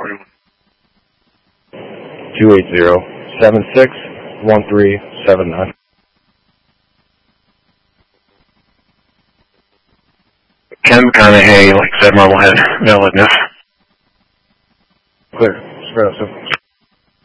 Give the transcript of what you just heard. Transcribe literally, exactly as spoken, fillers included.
forty-one. two eight zero, seven six one three seven nine. Ken McConaughey, like said, Marblehead, validness. Clear. Spread out, so.